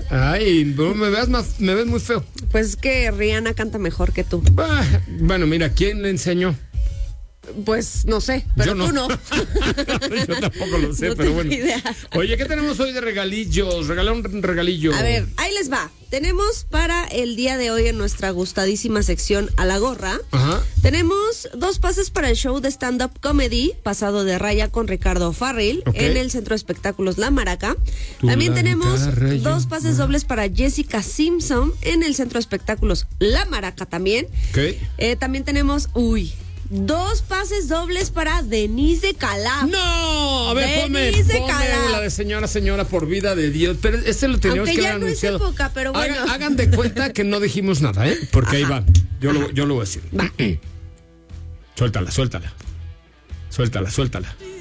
Ay, bro, me ves muy feo. Pues es que Rihanna canta mejor que tú. Bueno, mira, ¿quién le enseñó? Pues no sé, pero Yo tú no. Yo tampoco lo sé, No pero tengo bueno. idea. Oye, ¿qué tenemos hoy de regalillos? Regala un regalillo. A ver, ahí les va. Tenemos para el día de hoy en nuestra gustadísima sección A la Gorra. Ajá. Tenemos 2 pases para el show de stand-up comedy pasado de raya con Ricardo Farril en el Centro de Espectáculos La Maraca. También tenemos 2 pases dobles para Jessica Simpson en el Centro de Espectáculos La Maraca también. También tenemos, 2 pases dobles para Denise de Calaf. No, a ver, ponme la de señora, por vida de Dios. Pero lo teníamos que haber anunciado. No es época, pero bueno. Hagan de cuenta que no dijimos nada, ¿eh? Porque ahí va. Yo lo voy a decir. Va. Suéltala.